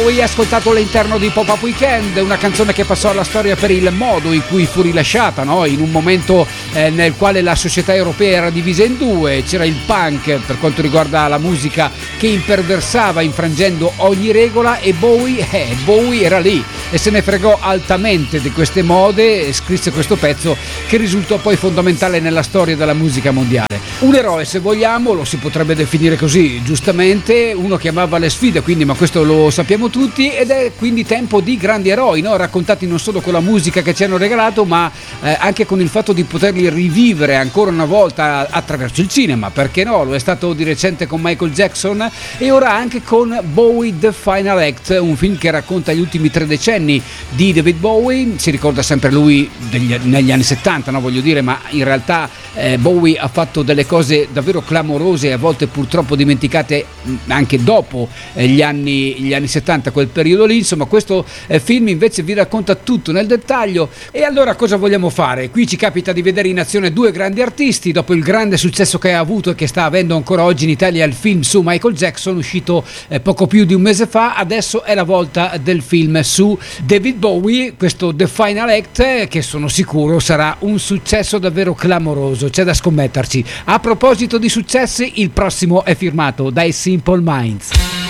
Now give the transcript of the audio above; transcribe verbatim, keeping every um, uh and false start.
Bowie, ascoltato all'interno di Pop-Up Weekend, una canzone che passò alla storia per il modo in cui fu rilasciata, no? In un momento eh, nel quale la società europea era divisa in due, c'era il punk per quanto riguarda la musica che imperversava infrangendo ogni regola, e Bowie, eh, Bowie era lì e se ne fregò altamente di queste mode e scrisse questo pezzo che risultò poi fondamentale nella storia della musica mondiale. Un eroe, se vogliamo, lo si potrebbe definire così, giustamente, uno che amava le sfide, quindi, ma questo lo sappiamo tutti, ed è quindi tempo di grandi eroi, no? Raccontati non solo con la musica che ci hanno regalato, ma eh, anche con il fatto di poterli rivivere ancora una volta attraverso il cinema, perché no? Lo è stato di recente con Michael Jackson e ora anche con Bowie The Final Act, un film che racconta gli ultimi tre decenni di David Bowie. Si ricorda sempre lui degli, negli anni settanta, no? Voglio dire, ma in realtà eh, Bowie ha fatto delle cose davvero clamorose e a volte purtroppo dimenticate anche dopo eh, gli anni gli anni settanta, quel periodo lì. Insomma, questo eh, film invece vi racconta tutto nel dettaglio. E allora cosa vogliamo fare? Qui ci capita di vedere in azione due grandi artisti. Dopo il grande successo che ha avuto e che sta avendo ancora oggi in Italia il film su Michael Jackson, uscito eh, poco più di un mese fa, adesso è la volta del film su David Bowie, questo The Final Act, eh, che sono sicuro sarà un successo davvero clamoroso, c'è da scommetterci. A proposito di successi, il prossimo è firmato dai Simple Minds.